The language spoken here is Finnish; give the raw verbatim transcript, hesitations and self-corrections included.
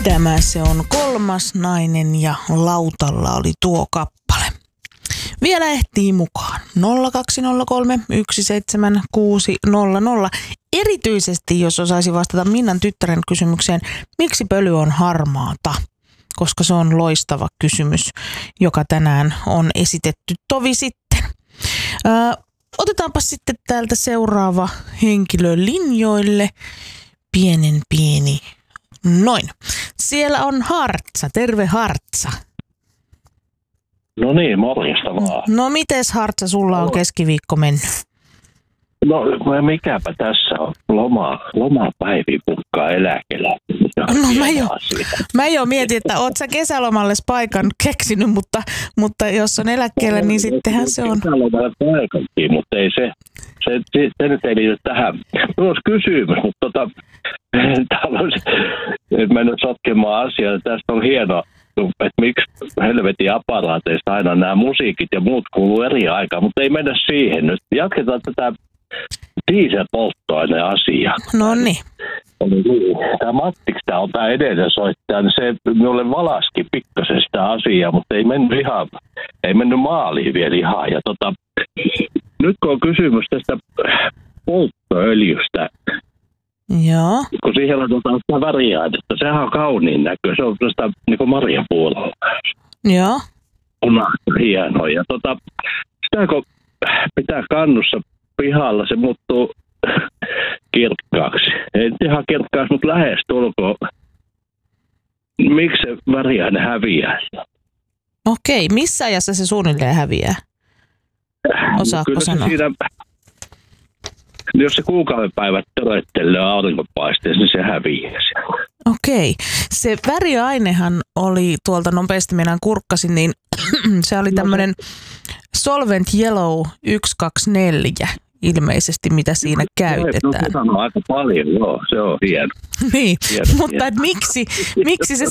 Tämä se on Kolmas nainen ja lautalla oli tuo kappale. Vielä ehtii mukaan. nolla kaksi nolla kolme yksi seitsemän kuusi nolla nolla. Erityisesti jos osaisi vastata Minnan tyttären kysymykseen, miksi pöly on harmaata? Koska se on loistava kysymys, joka tänään on esitetty tovi sitten. Öö, otetaanpa sitten täältä seuraava henkilö linjoille. Pienen pieni. Noin. Siellä on Hartsa. Terve Hartsa. No niin, morjesta vaan. No mites Hartsa, sulla on keskiviikko mennyt? No mikäpä tässä on loma, lomapäivi pukkaa eläkellä. No mä jo, mä jo mietin, että oot sä kesälomalle paikan keksinyt, mutta, mutta jos on eläkkeellä, niin sittenhän se on. Kesälomalle paikankin, mutta ei se, se, se, se nyt ei liity tähän. Minulla olisi kysymys, mutta tota, täällä olisi, en mennä sotkemaan asiaa. Tästä on hienoa, että miksi helvetin aparaateista aina nämä musiikit ja muut kuuluu eri aikaan, mutta ei mennä siihen nyt. Jatketaan tätä dieselpolttoaineen asiaa. No niin. Tämä Mattiksi, tämä on tämä edellinen soittaja, niin se minulle valaski pikkasen sitä asiaa, mutta ei mennyt ihan, ei mennyt maaliin vielä ihan. Ja tota, nyt kun on kysymys tästä polttoöljystä, joo. Kun siihen laitetaan sitä väriainetta, sehän on kauniin näköä, se on tästä niin kuin marjan puolella. Joo. Punaista, hienoa. Ja tota, sitä kun pitää kannussa pihalla, se muuttuu kirkkaaksi. Ei ihan kirkkaaksi, mutta lähes tulkoon. Miksi se väriaine häviää? Okei, missä ajassa se suunnilleen häviää? Osaatko Kyllä sanoa? Siinä, jos se kuukauden päivät töröttelee aurinkopaisteessa, niin se häviää sieltä. Okei. Se väriainehan oli tuolta nopeasti meidän kurkkasin, niin se oli tämmöinen Solvent Yellow yksi kaksi neljä ilmeisesti, mitä siinä käytetään. No, se on aika paljon, joo, se on hieno. Niin, hieno, mutta hieno. Et miksi, miksi se